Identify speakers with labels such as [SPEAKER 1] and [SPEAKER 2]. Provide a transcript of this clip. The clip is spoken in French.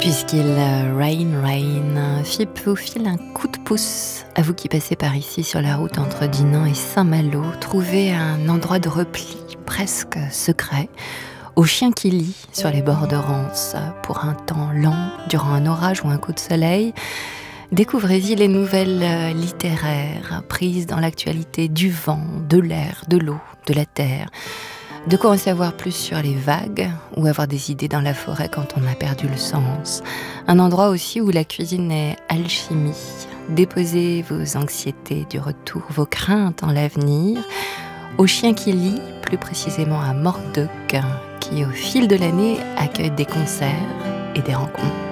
[SPEAKER 1] Puisqu'il rain, FIP vous file un coup de pouce. À vous qui passez par ici sur la route entre Dinan et Saint-Malo, trouvez un endroit de repli presque secret, au chien qui lit sur les bords de Rance, pour un temps lent, durant un orage ou un coup de soleil. Découvrez-y les nouvelles littéraires prises dans l'actualité du vent, de l'air, de l'eau, de la terre. De quoi en savoir plus sur les vagues ou avoir des idées dans la forêt quand on a perdu le sens. Un endroit aussi où la cuisine est alchimie. Déposez vos anxiétés du retour, vos craintes en l'avenir. Au chien qui lit, plus précisément à Mordoc, qui au fil de l'année accueille des concerts et des rencontres.